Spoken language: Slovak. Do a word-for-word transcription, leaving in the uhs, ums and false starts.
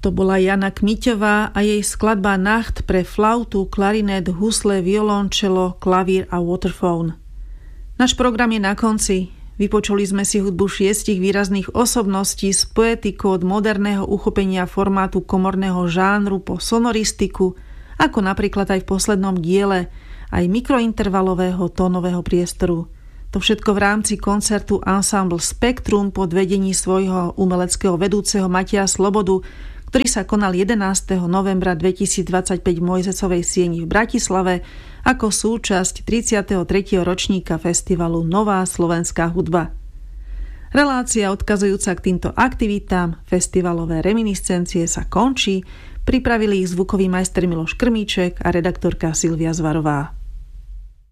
To bola Jana Kmiťová a jej skladba Nacht pre flautu, klarinet, husle, violončelo, klavír a waterphone. Náš program je na konci. Vypočuli sme si hudbu šiestich výrazných osobností s poetikou od moderného uchopenia formátu komorného žánru po sonoristiku, ako napríklad aj v poslednom diele, aj mikrointervalového tónového priestoru. To všetko v rámci koncertu Ensemble Spektrum pod vedením svojho umeleckého vedúceho Mateja Slobodu, ktorý sa konal jedenásteho novembra dvetisícdvadsaťpäť v Mojzesovej sieni v Bratislave ako súčasť tridsiateho tretieho ročníka festivalu Nová slovenská hudba. Relácia odkazujúca k týmto aktivitám, festivalové reminiscencie, sa končí. Pripravili ich zvukový majster Miloš Krmíček a redaktorka Silvia Zvarová.